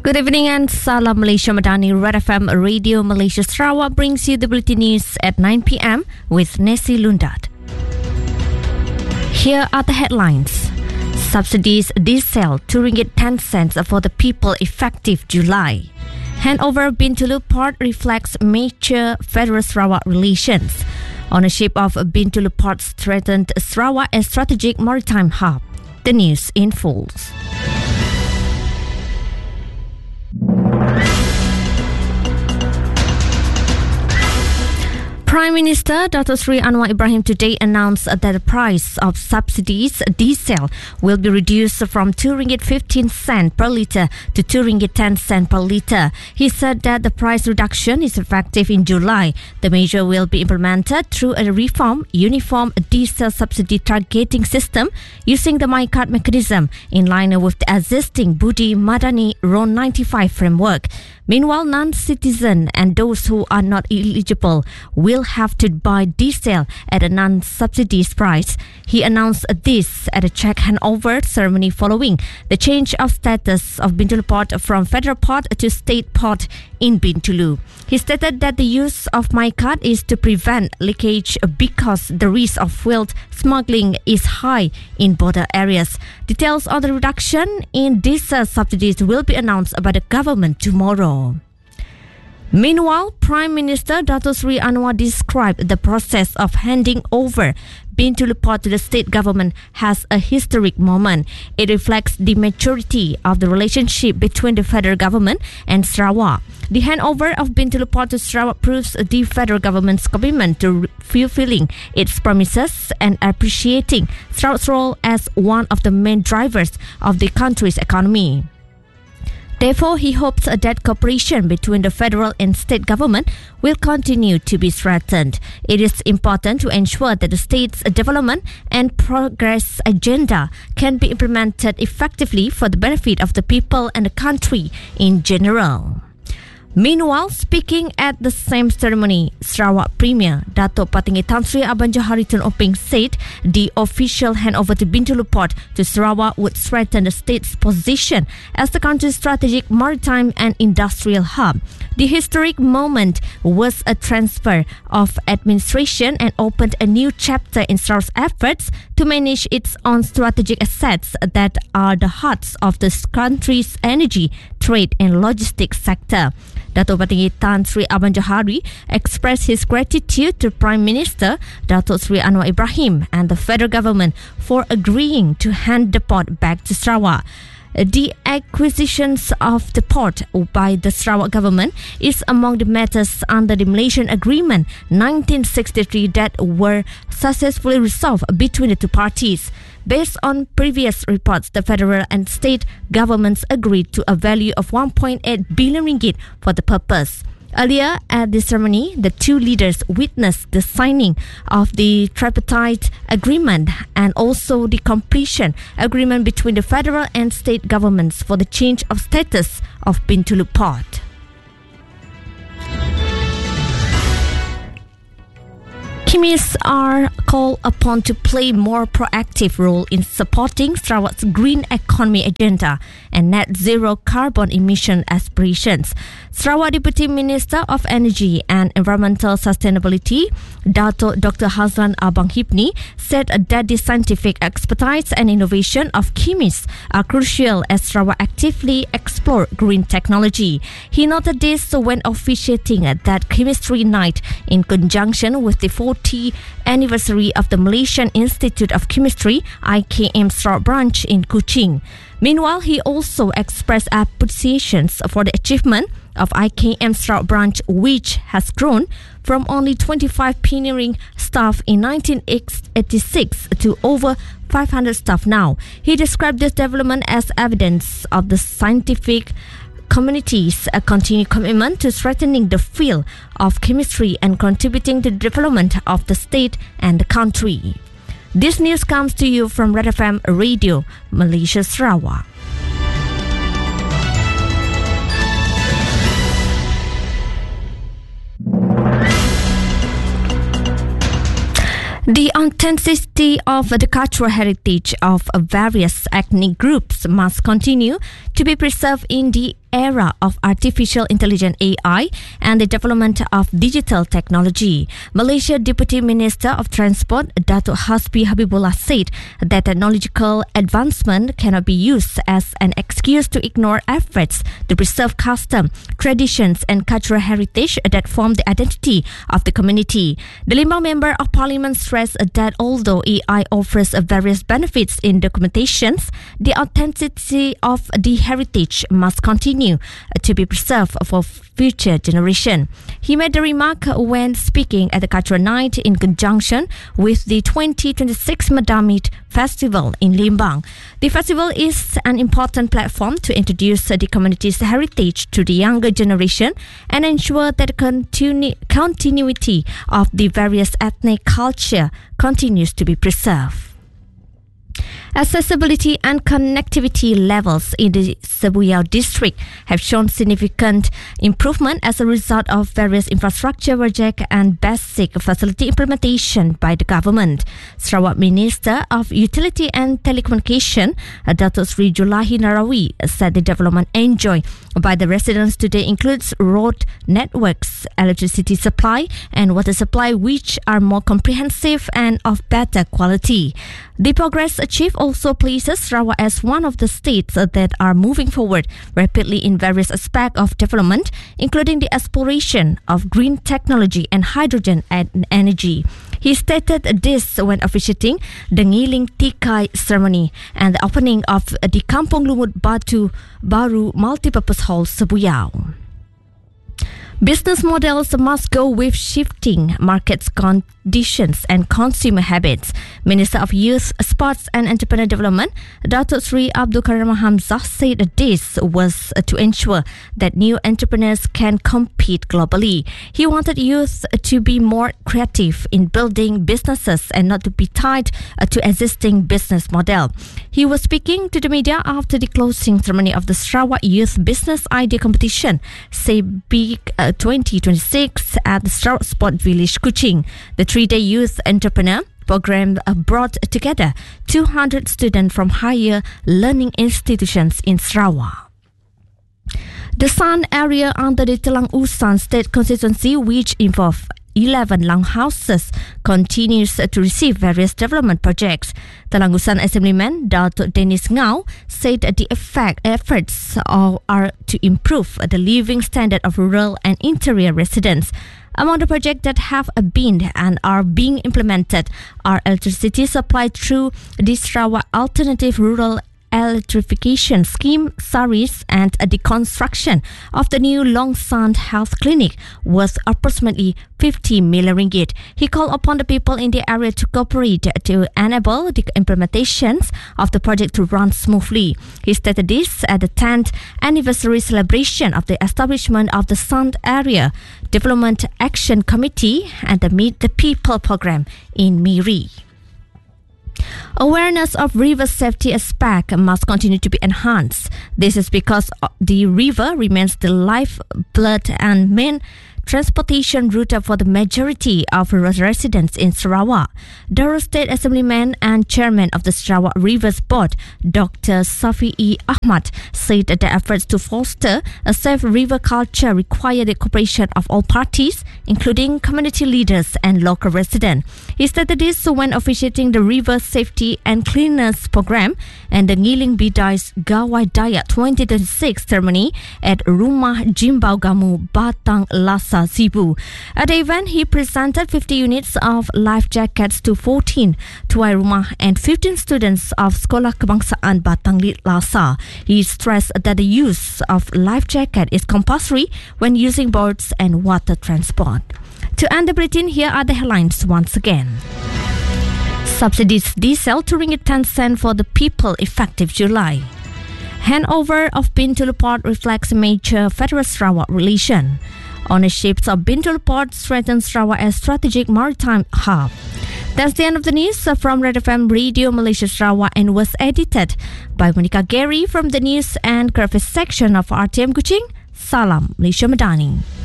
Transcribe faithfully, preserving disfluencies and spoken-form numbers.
Good evening and Salam Malaysia Madani. Red F M Radio Malaysia Sarawak brings you the bulletin news at nine p.m. with Nessie Lundat. Here are the headlines. Subsidies diesel two ringgit ten cents for the people effective July. Handover of Bintulu Port reflects major Federal Sarawak relations. Ownership of Bintulu Port strengthened Sarawak as strategic maritime hub. The news in full. Prime Minister Dato Sri Anwar Ibrahim today announced that the price of subsidies diesel will be reduced from two ringgit fifteen cents per litre to two ringgit ten cents per litre. He said that the price reduction is effective in July. The measure will be implemented through a reform uniform diesel subsidy targeting system using the MyCard mechanism in line with the existing Budi Madani R O N ninety-five framework. Meanwhile, non-citizens and those who are not eligible will have to buy diesel at a non-subsidized price. He announced this at a check handover ceremony following the change of status of Bintulu Port from Federal Port to State Port in Bintulu. He stated that the use of MyCard is to prevent leakage because the risk of fuel smuggling is high in border areas. Details on the reduction in diesel subsidies will be announced by the government tomorrow. Meanwhile, Prime Minister Dato Sri Anwar described the process of handing over Bintulu Port to the state government as a historic moment. It reflects the maturity of the relationship between the federal government and Sarawak. The handover of Bintulu Port to Sarawak proves the federal government's commitment to fulfilling its promises and appreciating Sarawak's role as one of the main drivers of the country's economy. Therefore, he hopes that cooperation between the federal and state government will continue to be strengthened. It is important to ensure that the state's development and progress agenda can be implemented effectively for the benefit of the people and the country in general. Meanwhile, speaking at the same ceremony, Sarawak Premier Datuk Patinggi Tan Sri Abang Johari Tun Oping said the official handover to Bintulu Port to Sarawak would strengthen the state's position as the country's strategic maritime and industrial hub. The historic moment was a transfer of administration and opened a new chapter in Sarawak's efforts to manage its own strategic assets that are the hearts of the country's energy, trade and logistics sector. Datuk Patinggi Tan Sri Abang Johari expressed his gratitude to Prime Minister Datuk Sri Anwar Ibrahim and the federal government for agreeing to hand the port back to Sarawak. The acquisitions of the port by the Sarawak government is among the matters under the Malaysian Agreement nineteen sixty-three that were successfully resolved between the two parties. Based on previous reports, the federal and state governments agreed to a value of one point eight billion ringgit for the purpose. Earlier at the ceremony, the two leaders witnessed the signing of the tripartite agreement and also the completion agreement between the federal and state governments for the change of status of Bintulu Port. Kimis are called upon to play more proactive role in supporting Sarawak's green economy agenda and net zero carbon emission aspirations. Sarawak Deputy Minister of Energy and Environmental Sustainability, Dato Doctor Hazlan Abang Hipni, said that the scientific expertise and innovation of Kimis are crucial as Sarawak actively explore green technology. He noted this when officiating that Chemistry Night in conjunction with the fortieth anniversary of the Malaysian Institute of Chemistry I K M Sarawak branch in Kuching. Meanwhile, he also expressed appreciations for the achievement of I K M Sarawak branch, which has grown from only twenty-five pioneering staff in nineteen eighty-six to over five hundred staff now. He described this development as evidence of the scientific community's uh, continued commitment to strengthening the field of chemistry and contributing to the development of the state and the country. This news comes to you from Red F M Radio, Malaysia, Sarawak. The authenticity of the cultural heritage of various ethnic groups must continue to be preserved in the era of artificial intelligence A I and the development of digital technology. Malaysia Deputy Minister of Transport Datuk Hasbi Habibullah said that technological advancement cannot be used as an excuse to ignore efforts to preserve custom, traditions and cultural heritage that form the identity of the community. The Limbang Member of Parliament stressed that although A I offers various benefits in documentations, the authenticity of the heritage must continue to be preserved for future generation. He made the remark when speaking at the Cultural Night in conjunction with the twenty twenty-six Madamit Festival in Limbang. The festival is an important platform to introduce the community's heritage to the younger generation and ensure that the continu- continuity of the various ethnic culture continues to be preserved. Accessibility and connectivity levels in the Sibu Yau district have shown significant improvement as a result of various infrastructure projects and basic facility implementation by the government. Sarawak Minister of Utility and Telecommunication, Datuk Sri Julahi Narawi, said the development enjoyed by the residents today includes road networks, electricity supply and water supply, which are more comprehensive and of better quality. The progress achieved also places Sarawak as one of the states that are moving forward rapidly in various aspects of development, including the exploration of green technology and hydrogen and energy. He stated this when officiating the Ngiling Tikai ceremony and the opening of the Kampung Lumut Batu Baru Multipurpose Hall, Sibu Yau. Business models must go with shifting market conditions and consumer habits. Minister of Youth, Sports and Entrepreneur Development, Datuk Sri Abdul Karim Hamzah, said that this was to ensure that new entrepreneurs can compete globally. He wanted youth to be more creative in building businesses and not to be tied to existing business model. He was speaking to the media after the closing ceremony of the Sarawak Youth Business Idea Competition, say big uh, twenty twenty-six at the Sarawak Sport Village, Kuching. The three-day youth entrepreneur program brought together two hundred students from higher learning institutions in Sarawak. The San area under the Telang Usan State Constituency, which involves eleven longhouses, continues to receive various development projects. Telang Usan Assemblyman Datuk Dennis Ngau said the effect efforts are, are to improve the living standard of rural and interior residents. Among the projects that have been and are being implemented are electricity supply through the Sarawak Alternative Rural Electrification Scheme, SARIS, and the construction of the new Long Sand Health Clinic worth approximately fifty million ringgit. He called upon the people in the area to cooperate to enable the implementations of the project to run smoothly. He stated this at the tenth anniversary celebration of the establishment of the Sand Area Development Action Committee and the Meet the People program in Miri. Awareness of river safety aspect must continue to be enhanced. This is because the river remains the lifeblood and main transportation route for the majority of residents in Sarawak. Dara State Assemblyman and Chairman of the Sarawak Rivers Board, Doctor Safi E. Ahmad, said that the efforts to foster a safe river culture require the cooperation of all parties, including community leaders and local residents. He stated this when officiating the River Safety and Cleanliness Program and the Ngiling Bidai's Gawai Dayak twenty twenty-six ceremony at Rumah Jimbau Gamu, Batang Lasa, Sibu. At the event, he presented fifty units of life jackets to fourteen tuai rumah and fifteen students of Sekolah Kebangsaan Batang Lasa. He stressed that the use of life jacket is compulsory when using boats and water transport. To end the bulletin, here are the headlines once again. Subsidies diesel to ringgit ten cent for the people effective July. Handover of Bintulu Port reflects major Federal Sarawak relation. Ownership of Bintulu Port strengthens Sarawak as strategic maritime hub. That's the end of the news from Red F M Radio Malaysia Sarawak and was edited by Monica Gary from the News and Curve section of R T M Kuching. Salam Malaysia Madani.